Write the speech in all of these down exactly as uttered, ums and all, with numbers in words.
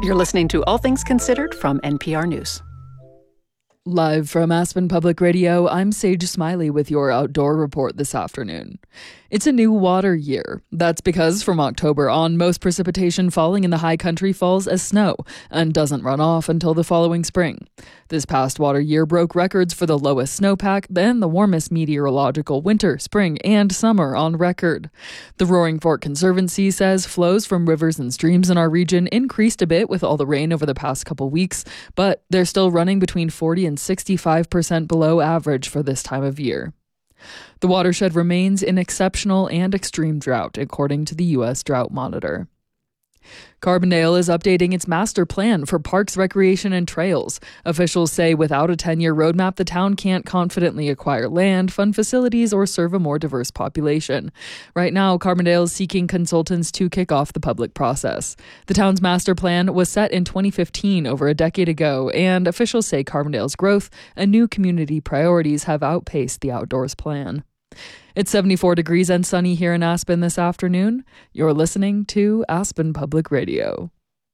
You're listening to All Things Considered from N P R News. Live from Aspen Public Radio, I'm Sage Smiley with your outdoor report this afternoon. It's a new water year. That's because from October on, most precipitation falling in the high country falls as snow and doesn't run off until the following spring. This past water year broke records for the lowest snowpack and the warmest meteorological winter, spring, and summer on record. The Roaring Fork Conservancy says flows from rivers and streams in our region increased a bit with all the rain over the past couple weeks, but they're still running between forty and sixty-five percent below average for this time of year. The watershed remains in exceptional and extreme drought, according to the U S Drought Monitor. Carbondale is updating its master plan for parks, recreation, and trails. Officials say without a ten-year roadmap, the town can't confidently acquire land, fund facilities, or serve a more diverse population. Right now, Carbondale is seeking consultants to kick off the public process. The town's master plan was set in twenty fifteen, over a decade ago, and officials say Carbondale's growth and new community priorities have outpaced the outdoors plan. It's seventy-four degrees and sunny here in Aspen this afternoon. You're listening to Aspen Public Radio.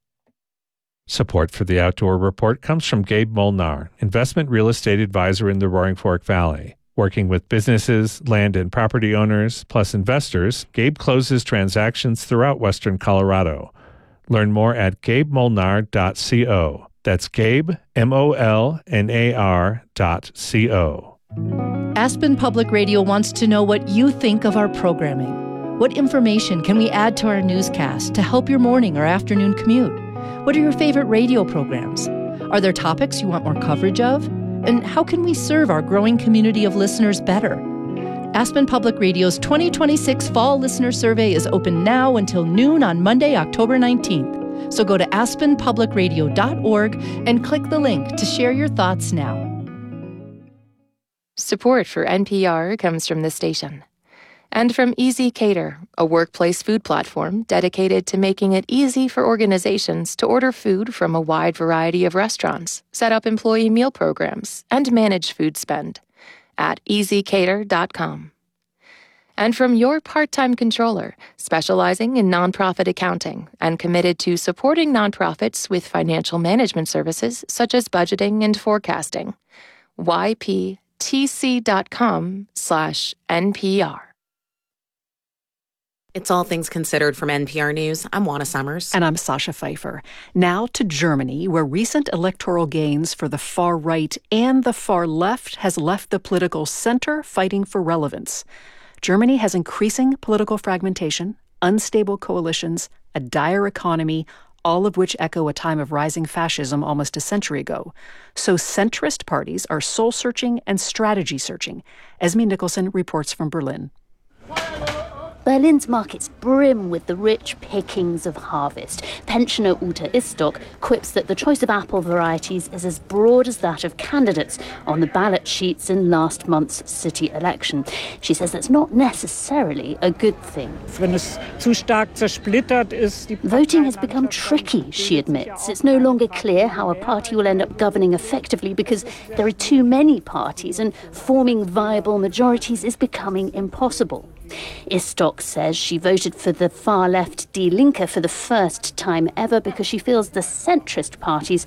Support for the Outdoor Report comes from Gabe Molnar, investment real estate advisor in the Roaring Fork Valley. Working with businesses, land and property owners, plus investors, Gabe closes transactions throughout western Colorado. Learn more at gabe molnar dot co. That's Gabe, M O L N A R dot C O. Aspen Public Radio wants to know what you think of our programming. What information can we add to our newscast to help your morning or afternoon commute? What are your favorite radio programs? Are there topics you want more coverage of? And how can we serve our growing community of listeners better? Aspen Public Radio's twenty twenty-six Fall Listener Survey is open now until noon on Monday, October nineteenth. So go to aspen public radio dot org and click the link to share your thoughts now. Support for N P R comes from the station. And from Easy Cater, a workplace food platform dedicated to making it easy for organizations to order food from a wide variety of restaurants, set up employee meal programs, and manage food spend at easy cater dot com. And from Your Part-Time Controller, specializing in nonprofit accounting and committed to supporting nonprofits with financial management services such as budgeting and forecasting. Y P T C dot com slash N P R. It's All Things Considered from N P R News. I'm Juana Summers. And I'm Sasha Pfeiffer. Now to Germany, where recent electoral gains for the far right and the far left has left the political center fighting for relevance. Germany has increasing political fragmentation, unstable coalitions, a dire economy, all of which echo a time of rising fascism almost a century ago. So centrist parties are soul-searching and strategy-searching. Esme Nicholson reports from Berlin. Berlin's markets brim with the rich pickings of harvest. Pensioner Ute Istok quips that the choice of apple varieties is as broad as that of candidates on the ballot sheets in last month's city election. She says that's not necessarily a good thing. Voting has become tricky, she admits. It's no longer clear how a party will end up governing effectively because there are too many parties, and forming viable majorities is becoming impossible. Istok says she voted for the far-left Die Linke for the first time ever because she feels the centrist parties